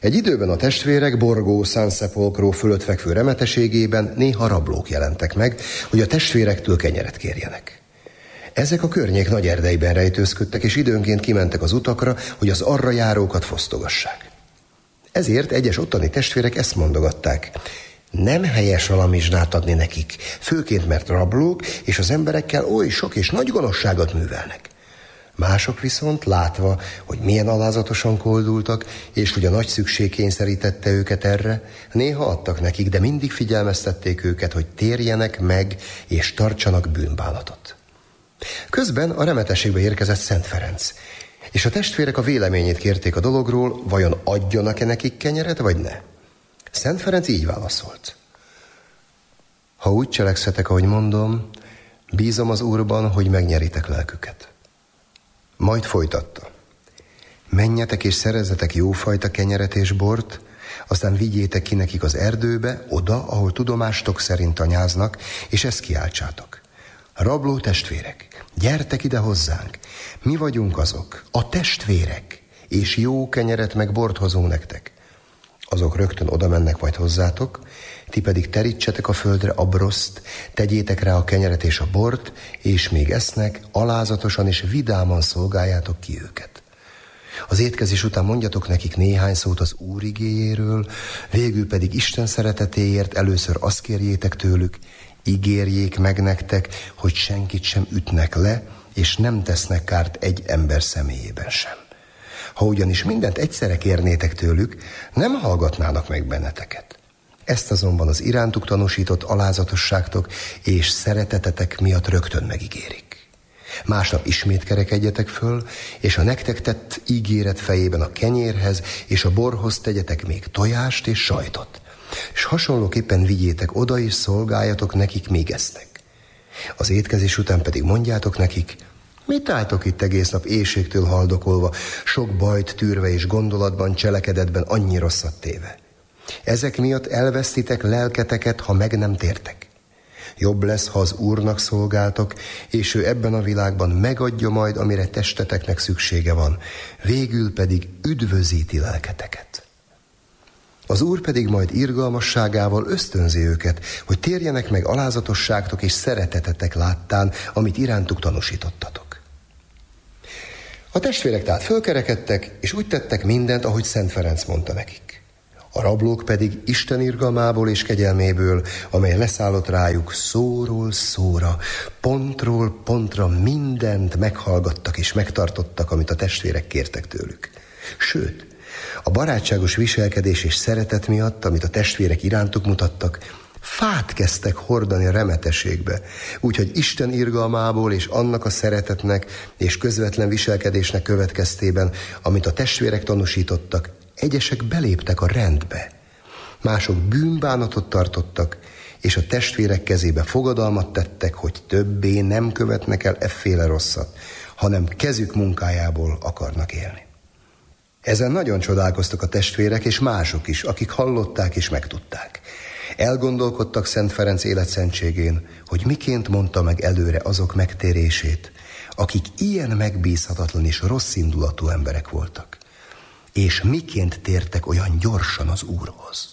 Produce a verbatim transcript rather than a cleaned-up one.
Egy időben a testvérek Borgo San Sepolcro fölött fekvő remeteségében néha rablók jelentek meg, hogy a testvérektől kenyeret kérjenek. Ezek a környék nagy erdeiben rejtőzködtek, és időnként kimentek az utakra, hogy az arra járókat fosztogassák. Ezért egyes ottani testvérek ezt mondogatták: nem helyes alamizsnát adni nekik, főként mert rablók, és az emberekkel oly sok és nagy gonoszságot művelnek. Mások viszont, látva, hogy milyen alázatosan koldultak, és hogy a nagy szükség kényszerítette őket erre, néha adtak nekik, de mindig figyelmeztették őket, hogy térjenek meg, és tartsanak bűnbánatot. Közben a remetességbe érkezett Szent Ferenc, és a testvérek a véleményét kérték a dologról, vajon adjanak-e nekik kenyeret, vagy ne. Szent Ferenc így válaszolt: ha úgy cselekszetek, ahogy mondom, bízom az Úrban, hogy megnyeritek lelküket. Majd folytatta: menjetek és szerezzetek jófajta kenyeret és bort, aztán vigyétek ki nekik az erdőbe, oda, ahol tudomástok szerint tanyáznak, és ezt kiáltsátok: rabló testvérek, gyertek ide hozzánk, mi vagyunk azok, a testvérek, és jó kenyeret meg bort hozunk nektek. Azok rögtön oda mennek majd hozzátok, ti pedig terítsetek a földre a broszt, tegyétek rá a kenyeret és a bort, és még esznek, alázatosan és vidáman szolgáljátok ki őket. Az étkezés után mondjatok nekik néhány szót az Úr igéjéről, végül pedig Isten szeretetéért először azt kérjétek tőlük, ígérjék meg nektek, hogy senkit sem ütnek le, és nem tesznek kárt egy ember személyében sem. Ha ugyanis mindent egyszerre kérnétek tőlük, nem hallgatnának meg benneteket. Ezt azonban az irántuk tanúsított alázatosságtok és szeretetetek miatt rögtön megígérik. Másnap ismét kerekedjetek föl, és a nektek tett ígéret fejében a kenyérhez és a borhoz tegyetek még tojást és sajtot, és hasonlóképpen vigyétek oda és szolgáljatok nekik, még esznek. Az étkezés után pedig mondjátok nekik: mit álltok itt egész nap éhségtől haldokolva, sok bajt tűrve és gondolatban, cselekedetben annyi rosszat téve? Ezek miatt elvesztitek lelketeket, ha meg nem tértek. Jobb lesz, ha az Úrnak szolgáltok, és ő ebben a világban megadja majd, amire testeteknek szüksége van, végül pedig üdvözíti lelketeket. Az Úr pedig majd irgalmasságával ösztönzi őket, hogy térjenek meg alázatosságtok és szeretetetek láttán, amit irántuk tanúsítottatok. A testvérek tehát fölkerekedtek, és úgy tettek mindent, ahogy Szent Ferenc mondta nekik. A rablók pedig Isten irgalmából és kegyelméből, amely leszállott rájuk, szóról szóra, pontról pontra mindent meghallgattak és megtartottak, amit a testvérek kértek tőlük. Sőt, a barátságos viselkedés és szeretet miatt, amit a testvérek irántuk mutattak, fát kezdtek hordani a remetességbe, úgyhogy Isten irgalmából és annak a szeretetnek és közvetlen viselkedésnek következtében, amit a testvérek tanúsítottak, egyesek beléptek a rendbe, mások bűnbánatot tartottak, és a testvérek kezébe fogadalmat tettek, hogy többé nem követnek el efféle rosszat, hanem kezük munkájából akarnak élni. Ezen nagyon csodálkoztak a testvérek és mások is, akik hallották és megtudták. Elgondolkodtak Szent Ferenc életszentségén, hogy miként mondta meg előre azok megtérését, akik ilyen megbízhatatlan és rosszindulatú emberek voltak, és miként tértek olyan gyorsan az Úrhoz.